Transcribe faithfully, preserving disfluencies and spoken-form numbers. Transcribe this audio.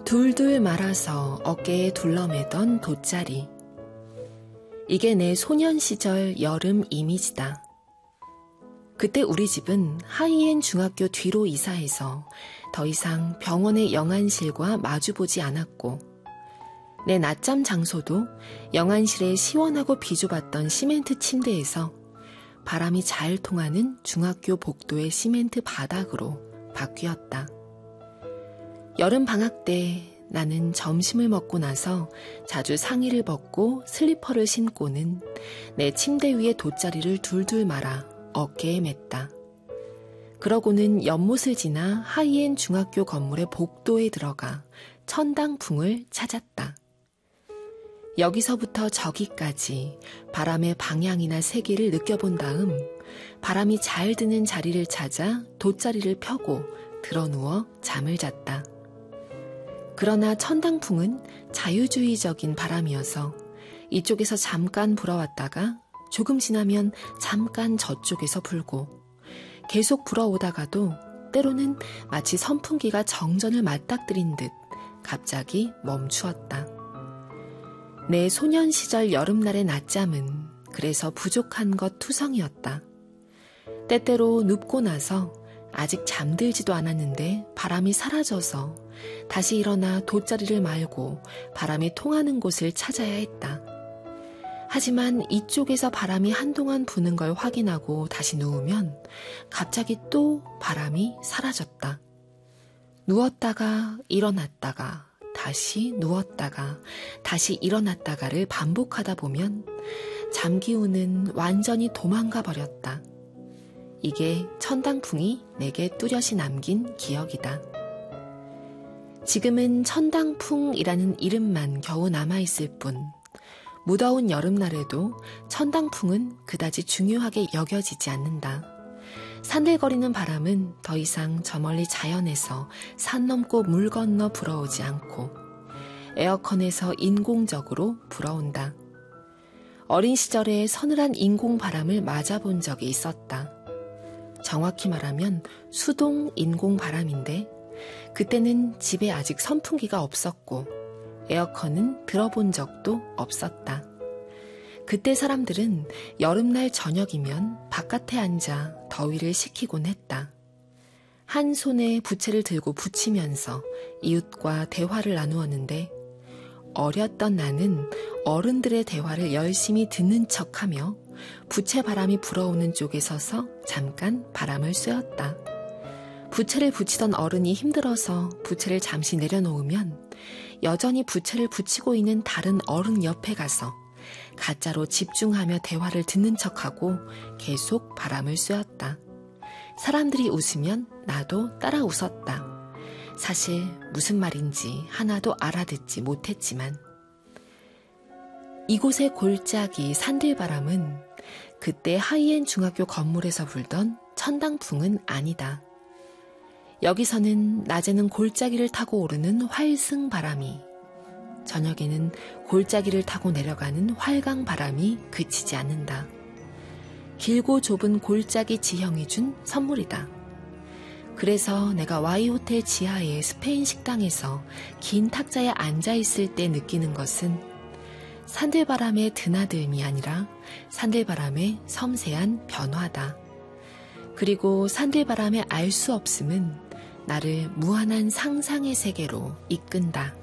둘둘 말아서 어깨에 둘러매던 돗자리. 이게 내 소년 시절 여름 이미지다. 그때 우리 집은 하이엔 중학교 뒤로 이사해서 더 이상 병원의 영안실과 마주보지 않았고, 내 낮잠 장소도 영안실에 시원하고 비좁았던 시멘트 침대에서 바람이 잘 통하는 중학교 복도의 시멘트 바닥으로 바뀌었다. 여름 방학 때 나는 점심을 먹고 나서 자주 상의를 벗고 슬리퍼를 신고는 내 침대 위에 돗자리를 둘둘 말아 어깨에 맸다. 그러고는 연못을 지나 하이엔 중학교 건물의 복도에 들어가 천당풍을 찾았다. 여기서부터 저기까지 바람의 방향이나 세기를 느껴본 다음 바람이 잘 드는 자리를 찾아 돗자리를 펴고 드러누워 잠을 잤다. 그러나 천당풍은 자유주의적인 바람이어서 이쪽에서 잠깐 불어왔다가 조금 지나면 잠깐 저쪽에서 불고 계속 불어오다가도 때로는 마치 선풍기가 정전을 맞닥뜨린 듯 갑자기 멈추었다. 내 소년 시절 여름날의 낮잠은 그래서 부족한 것 투성이었다. 때때로 눕고 나서 아직 잠들지도 않았는데 바람이 사라져서 다시 일어나 돗자리를 말고 바람이 통하는 곳을 찾아야 했다. 하지만 이쪽에서 바람이 한동안 부는 걸 확인하고 다시 누우면 갑자기 또 바람이 사라졌다. 누웠다가 일어났다가 다시 누웠다가 다시 일어났다가를 반복하다 보면 잠기운은 완전히 도망가 버렸다. 이게 천당풍이 내게 뚜렷이 남긴 기억이다. 지금은 천당풍이라는 이름만 겨우 남아있을 뿐 무더운 여름날에도 천당풍은 그다지 중요하게 여겨지지 않는다. 산들거리는 바람은 더 이상 저 멀리 자연에서 산 넘고 물 건너 불어오지 않고 에어컨에서 인공적으로 불어온다. 어린 시절에 서늘한 인공바람을 맞아본 적이 있었다. 정확히 말하면 수동 인공바람인데 그때는 집에 아직 선풍기가 없었고 에어컨은 들어본 적도 없었다. 그때 사람들은 여름날 저녁이면 바깥에 앉아 더위를 식히곤 했다. 한 손에 부채를 들고 부치면서 이웃과 대화를 나누었는데 어렸던 나는 어른들의 대화를 열심히 듣는 척하며 부채 바람이 불어오는 쪽에 서서 잠깐 바람을 쐬었다. 부채를 붙이던 어른이 힘들어서 부채를 잠시 내려놓으면 여전히 부채를 붙이고 있는 다른 어른 옆에 가서 가짜로 집중하며 대화를 듣는 척하고 계속 바람을 쐬었다. 사람들이 웃으면 나도 따라 웃었다. 사실 무슨 말인지 하나도 알아듣지 못했지만 이곳의 골짜기 산들바람은 그때 하이엔 중학교 건물에서 불던 천당풍은 아니다. 여기서는 낮에는 골짜기를 타고 오르는 활승바람이, 저녁에는 골짜기를 타고 내려가는 활강바람이 그치지 않는다. 길고 좁은 골짜기 지형이 준 선물이다. 그래서 내가 Y호텔 지하의 스페인 식당에서 긴 탁자에 앉아있을 때 느끼는 것은 산들바람의 드나들미 아니라 산들바람의 섬세한 변화다. 그리고 산들바람의 알 수 없음은 나를 무한한 상상의 세계로 이끈다.